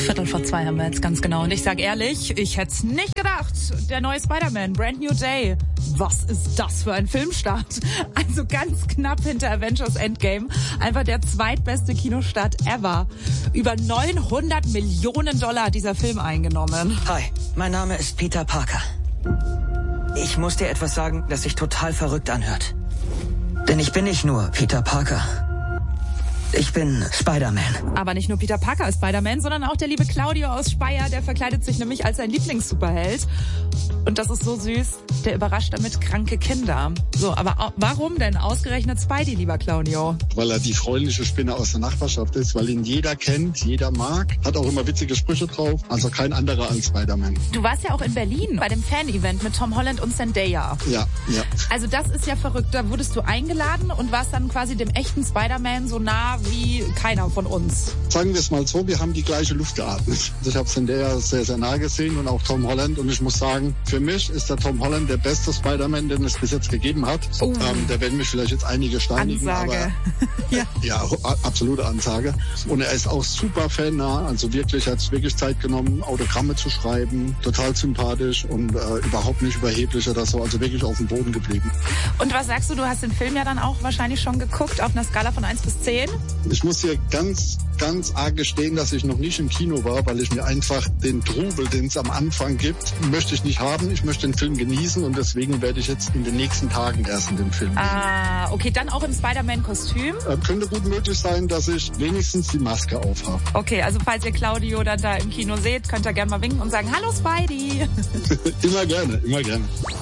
1:15 haben wir jetzt ganz genau. Und ich sag ehrlich, ich hätte es nicht gedacht. Der neue Spider-Man, Brand New Day. Was ist das für ein Filmstart? Also ganz knapp hinter Avengers Endgame. Einfach der zweitbeste Kinostart ever. Über $900 Millionen hat dieser Film eingenommen. Hi, mein Name ist Peter Parker. Ich muss dir etwas sagen, das sich total verrückt anhört. Denn ich bin nicht nur Peter Parker. Ich bin Spider-Man. Aber nicht nur Peter Parker ist Spider-Man, sondern auch der liebe Claudio aus Speyer, der verkleidet sich nämlich als sein Lieblings-Superheld. Und das ist so süß, der überrascht damit kranke Kinder. So, aber warum denn ausgerechnet Spidey, lieber Claudio? Weil er die freundliche Spinne aus der Nachbarschaft ist, weil ihn jeder kennt, jeder mag, hat auch immer witzige Sprüche drauf, also kein anderer als Spider-Man. Du warst ja auch in Berlin bei dem Fan-Event mit Tom Holland und Zendaya. Ja. Also das ist ja verrückt, da wurdest du eingeladen und warst dann quasi dem echten Spider-Man so nah wie keiner von uns. Sagen wir es mal so, wir haben die gleiche Luft geatmet. Also ich habe Zendaya sehr, sehr nah gesehen und auch Tom Holland und ich muss sagen, für mich ist der Tom Holland der beste Spider-Man, den es bis jetzt gegeben hat. Da werden mich vielleicht jetzt einige steinigen, Ansage. Aber ja, absolute Ansage. Und er ist auch super fannah, also wirklich, er hat sich wirklich Zeit genommen, Autogramme zu schreiben, total sympathisch und überhaupt nicht überheblich oder so, also wirklich auf dem Boden geblieben. Und was sagst du, du hast den Film ja dann auch wahrscheinlich schon geguckt, auf einer Skala von 1 bis 10? Ich muss hier ganz arg gestehen, dass ich noch nicht im Kino war, weil ich mir einfach den Trubel, den es am Anfang gibt, möchte ich nicht haben. Ich möchte den Film genießen und deswegen werde ich jetzt in den nächsten Tagen erst in den Film gehen. Ah, okay, dann auch im Spider-Man-Kostüm? Könnte gut möglich sein, dass ich wenigstens die Maske aufhabe. Okay, also falls ihr Claudio dann da im Kino seht, könnt ihr gerne mal winken und sagen, hallo Spidey. Immer gerne.